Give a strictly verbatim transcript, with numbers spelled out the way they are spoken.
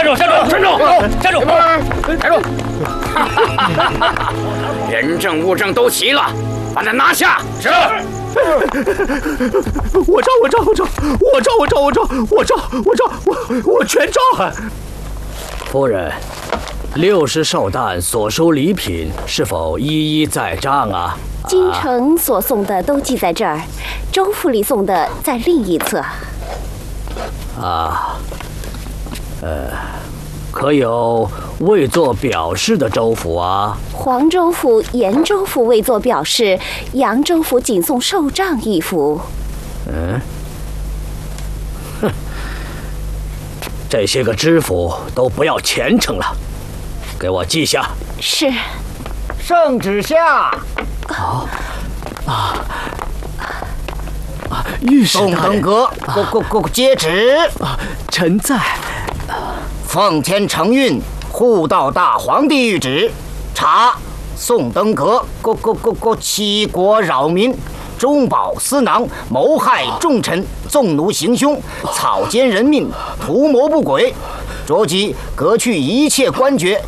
住！站住！站住！站住！站住！人证物证都齐了，把他拿下！是。 我照，我照，我照，我照，我照，我照，我照，我照，我我全照。 夫人，六十寿诞所收礼品是否一一在账啊？ 京城所送的都记在这儿，州府里送的在另一侧。 啊，呃，可有未做表示的州府啊？ 黄州府、延州府未做表示，扬州府仅送寿帐一幅。 嗯，哼，这些个知府都不要前程了，给我记下。 是。 圣旨下。 啊啊啊！御史大人， 宋登阁，过过过接旨。 啊，臣在。 奉天承运，护道大皇帝谕旨：查宋登阁，过过过过欺国扰民，中饱私囊，谋害重臣，纵奴行凶，草菅人命，图谋不轨，着即革去一切官爵，